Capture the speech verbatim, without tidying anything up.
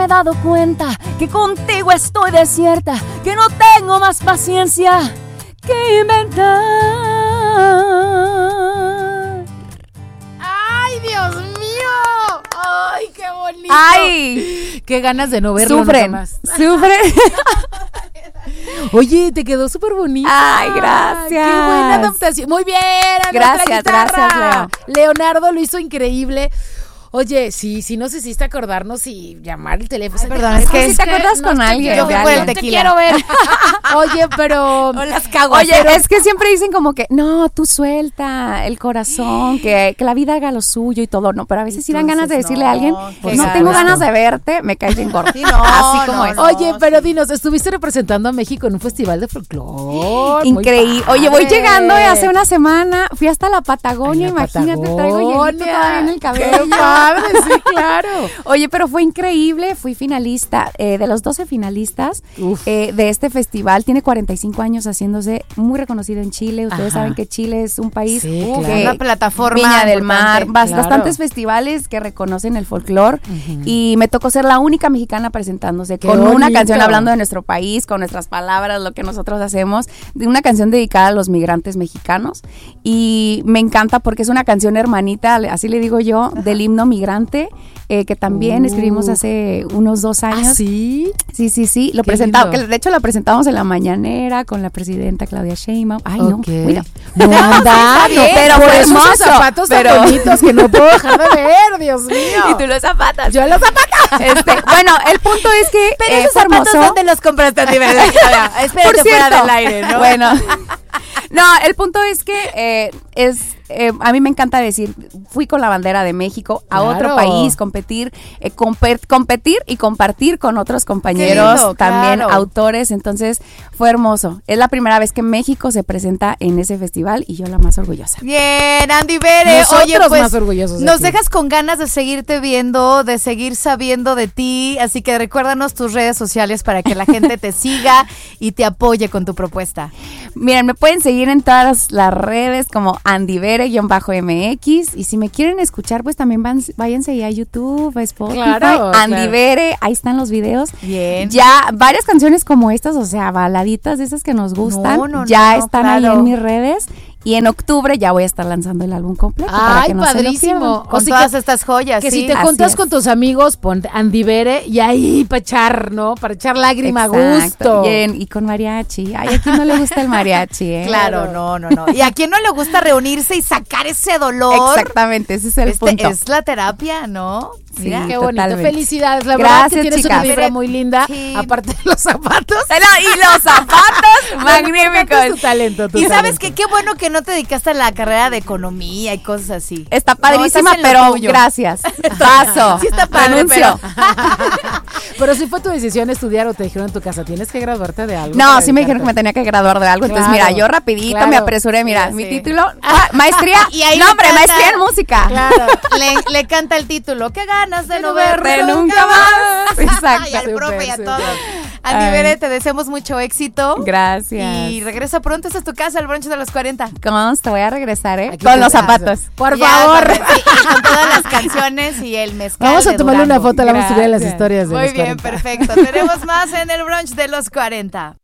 me he dado cuenta que contigo estoy desierta, que no tengo más paciencia que inventar. ¡Ay, Dios mío! ¡Ay, qué bonito! ¡Ay! ¡Qué ganas de no verlo Sufren, nunca más! sufren. Oye, te quedó súper bonita. Ay, gracias. ¡Qué buena adaptación! Muy bien, Ana, Gracias, la guitarra. gracias, Leo. Leonardo lo hizo increíble. Oye, sí, sí nos hiciste acordarnos y llamar el teléfono. Ay, perdón, es que si te acuerdas con alguien. Yo fui por el tequila. Te quiero ver. Oye, pero no las cago. Oye, pero... es que siempre dicen como que no, tú suelta el corazón, que, que la vida haga lo suyo y todo, no, pero a veces sí dan ganas de decirle no, a alguien, pues no tengo ganas de verte, me caes bien gordo. Sí, no, así como no, es. No, Oye, pero sí. Dinos, estuviste representando a México en un festival de folclore. Increíble. Oye, voy llegando y hace una semana fui hasta la Patagonia, Ay, la imagínate, Patagonia. Traigo hielito todavía en el cabello. Qué padre, sí, claro. Claro. Oye, pero fue increíble, fui finalista, eh, de los doce finalistas eh, de este festival, tiene cuarenta y cinco años haciéndose muy reconocido en Chile, ustedes Ajá. saben que Chile es un país sí, que, claro. una plataforma Viña del Mar, bas, claro. bastantes festivales que reconocen el folclore uh-huh. y me tocó ser la única mexicana presentándose Qué con bonito. Una canción hablando de nuestro país, con nuestras palabras, lo que nosotros hacemos, de una canción dedicada a los migrantes mexicanos y me encanta porque es una canción hermanita, así le digo yo, Ajá. del himno migrante. Eh, que también uh. escribimos hace unos dos años. ¿Ah, sí? Sí, sí, sí. Lo presentamos, que de hecho la presentamos en la mañanera con la presidenta Claudia Sheinbaum. Ay, okay. no, mira. No, anda, no, pero por fue esos hermoso. zapatos pero... tan bonitos que no puedo dejar de ver, Dios mío. Y tú los zapatos. Yo los zapatos. Este, bueno, el punto es que pero eh, esos zapatos, hermoso. ¿dónde los compraste a nivel de Espérate fuera del aire, ¿no? Bueno. No, el punto es que eh, es eh, a mí me encanta decir, fui con la bandera de México a claro. otro país, competir, eh, comp- competir y compartir con otros compañeros, lindo, también claro. autores, entonces fue hermoso. Es la primera vez que México se presenta en ese festival y yo la más orgullosa. Bien, Andy Bere, nosotros oye, pues más orgullosos de nos ti. Dejas con ganas de seguirte viendo, de seguir sabiendo de ti, así que recuérdanos tus redes sociales para que la gente te siga y te apoye con tu propuesta. Miren, me pueden seguir en todas las redes como Andy Bere-M X y si me quieren escuchar, pues también van, váyanse ahí a YouTube, a Spotify, claro, Andy claro. Bere, ahí están los videos. Bien. Ya varias canciones como estas, o sea, baladitas de esas que nos gustan, no, no, ya no, están claro. ahí en mis redes. Y en octubre ya voy a estar lanzando el álbum completo. Ay, para que no padrísimo. Con o sea, todas que, estas joyas. Que sí. si te Así juntas es. con tus amigos, pon Andy Bere y ahí para echar, ¿no? Para echar lágrima a gusto. Bien, y con mariachi. Ay, a quien no le gusta el mariachi, ¿eh? Claro, no, no, no. Y a quien no le gusta reunirse y sacar ese dolor. Exactamente, ese es el este punto. Es la terapia, ¿no? Mira, sí, qué bonito. Totalmente. Felicidades. La Gracias, verdad que tienes chicas. una vibra muy linda. Sí. Aparte de los zapatos. Y los zapatos, magníficos. Tu talento, tu y talento. sabes que qué bueno que no te dedicaste a la carrera de economía y cosas así. Está padrísima, no, pero tuyo. gracias. Paso. Sí está padre, Renuncio. pero... pero si fue tu decisión estudiar o te dijeron en tu casa, tienes que graduarte de algo. No, sí me dijeron que me tenía que graduar de algo. Entonces, claro, mira, yo rapidito claro. me apresuré. Mira, Sí, mi sí. título, ah, maestría. Y ahí no, le hombre, canta- maestría en música. Claro, le, le canta el título. Qué ganas de, De no no verte verte nunca nunca más. más. Exacto. Y al Súper, profe y a súper. todos. Andy Bere, te deseamos mucho éxito. Gracias. Y regresa pronto. Esta es tu casa, el brunch de los cuarenta. Consta, voy a regresar, ¿eh? Aquí Con te los paso. zapatos. Por Ya, favor. con, sí, y con todas las canciones y el mezcal. Vamos a de tomarle una Durango. foto, la vamos a subir a las Gracias. historias de Muy los bien, cuarenta. perfecto. Tenemos más en el brunch de los cuarenta.